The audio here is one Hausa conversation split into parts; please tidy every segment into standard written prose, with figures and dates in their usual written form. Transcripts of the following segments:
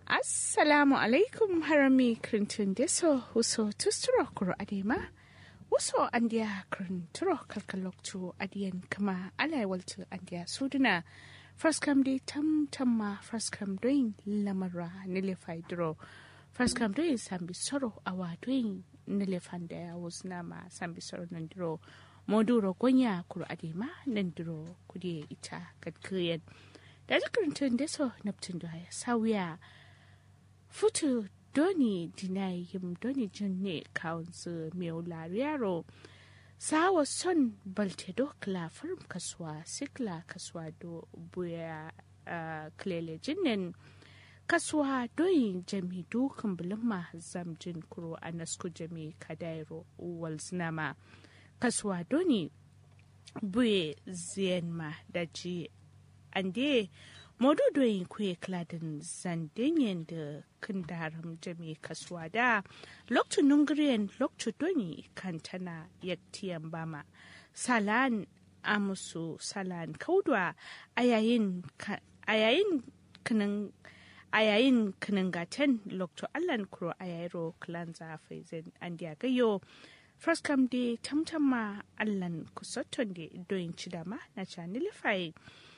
Assalamu alaikum harami krintin deso huso tusturo kuro adema. Wuso andia krinturo kalkaloktu adiyan kama alaywaltu andia suduna. First come di tamma first come doing lamara nilifai duro. First come doing sambi soro awa doing nilifande awuznama sambi soro nandiro. Moduro gonya kuro adema nandiro kudie ita kadkuyen. Daji krintin deso naptindo haya sawiya. Futu doni dinai yim doni junne kaunzu meu lariaro sawa son balte do kla firm kaswa sikla kaswa do buya klele jinnen kaswa doyin jami dukan bulma zamjin kuro anasku jami kadairo walznama kaswa doni buye zienma daji ande mododoyin kuye kladin zandenyen da kundaram jami kaswa da lokacin nungriyan lokacin doni kantana yaktiyan bama salan amusu salan kaudwa a yayin kinin gatan lokacin allan kuro a yayiro klan zafai zan an gayo first come day tamtama allan kusoton da doyin cidama na canilifai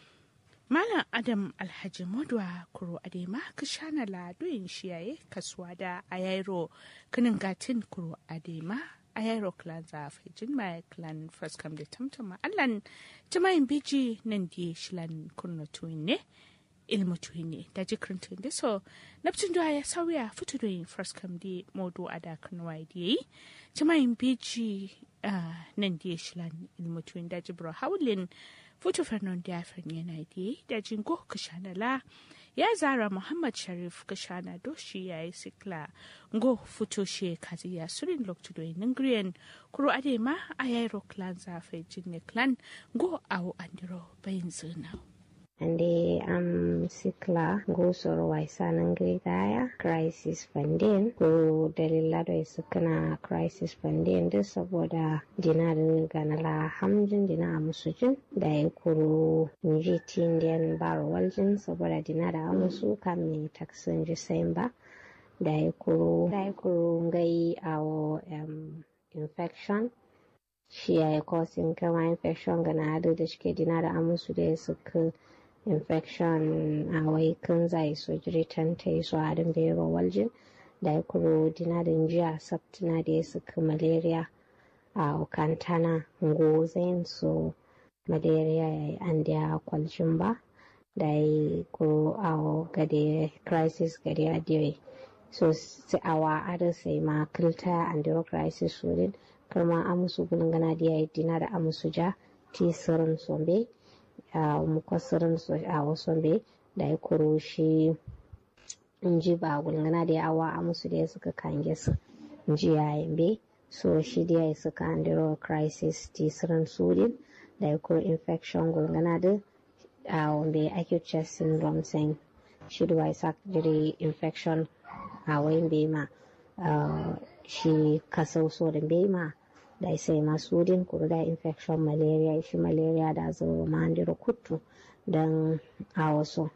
Malam Adam Alhaji Modwa Kuro Adema kashana la doyin shiyaye kasuwa da ayairo kinin gatin Kuro Adema ayairo clan zafi jinma clan first come da tamtama allan jima'in biji nan di shilan kunno tuine ilmu tuine da jikirin tuine so nafcin da ya sauya fito doyin first come di modu ada kanwa di jima'in biji nan di shilan ilmu tuine da jibro haulin Futu Fernon Diafran Yanadi, da Jingo Kashanala, ya Zara Muhammad Sharif Kashana Doshi ya yi sikla, Ngo Futu She Kaziya Surin Loktudo Ningrian, Kuro Adema, Ayairo Clan Zafe Jinne Clan, Ngo Awo Andiro Bainzuna. Ande sikla go soro waisa nangri daya crisis funding go dalila da sukana crisis funding da saboda dina da ganala hamjin dina musujin da ya kuro njiti indian baro waljin saboda dina da amusu kan ne taksin jisemba da ya kuro ngai awo infection shi ya causing kama infection gana da shike dina da amusu da suka infection awai kan zai sojiri tanta yi su adin bero waljin da ya kuro dinadin jiya sabtina da ya suka malaria a kantana gozain so malaria ya yi an da kwaljin ba da ya kuro a gade crisis gade a diwe so awa ada sai ma kilta and the crisis surin karma amusu gulgana da ya yi dina da amusu ja tisirin sombe mukwasirin su a wasu bai da ya kuro shi in ji ba gulgana da yawa a musu da ya suka kange su in ji yayin bai so shi da ya suka andiro crisis tisirin sudin da ya kuro infection gulgana da a wanda acute chest syndrome sen shi da ya sa jiri infection a wayin bai ma shi kasau so da bai ma da sai masu din kuru da infection malaria shi malaria da zo mandiro kutu don a wasu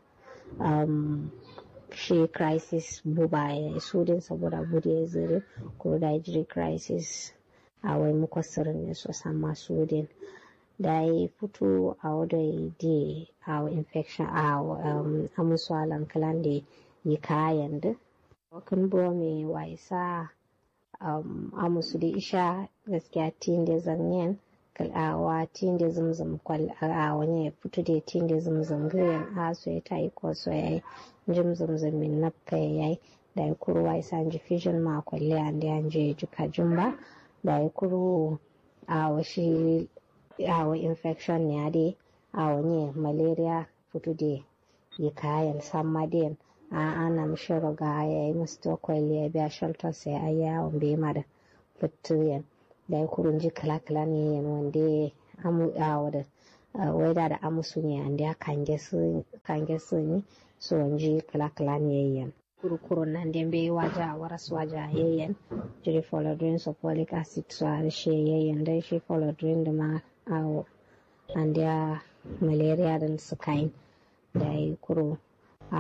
shi crisis buba ya su din saboda bude ya zire kuru da jiri crisis a wai mukwasirin ne so san masu din da ya fito a wadda di a infection a amusu alankalan da yi kayan da wakan buwa mai waisa amusu da isha gaskiya tin da zanyen kalawa tin da zumzum kwal a wani ya fito da tin da zumzum gayan aso ya tayi ko so yayi jim zumzum min nafka yayi da ya kuro wai san diffusion ma kwalle an da an je juka jumba da ya kuro a washi a wa infection ne ade a wani malaria fito da ya kayan samadin ana mishi roga ya yi musu kwalle ya biya shelter sai a yawon bai mada fitiriyan da ya kurun ji kala-kala ne yan wanda a wadda waida da amusu ne an da ya kange su ne so wanji kala-kala ne yan kurkurun nan da bai waja waras waja yayan jiri folodrin sulfuric acid su a rishe yayan da shi folodrin da ma awo an da malaria da su kain da ya kuro awo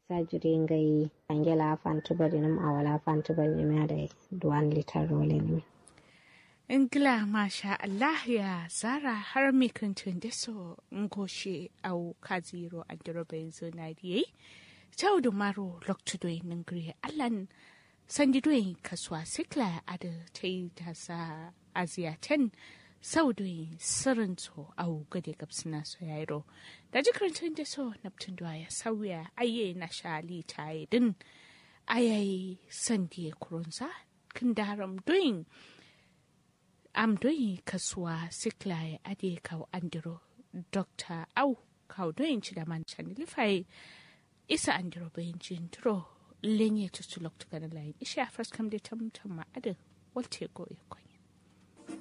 sajuri ngai angela fantubari nam awala fantubari ne da duwan litar rolin Ingila masha Allah ya zara har mikrantun da so ngoshe au kaziro androbe zona diye chaudu maro loktudoy nangri allan sandidoy kaswa sikla ada tai tasa aziaten saudoy sirinto au gade gabsina so yairo da jikrantun da so naptun ya sauya aye na shali tayi din ayayi sandiye kurunsa kindaram doing am doing kaswa sikla ade kaw andiro Dr. Au kaw doing chidaman chanilifai isa andiro bayin jintro lenye tutulok tukana lain isha first come de tam ma ade walte go yakoi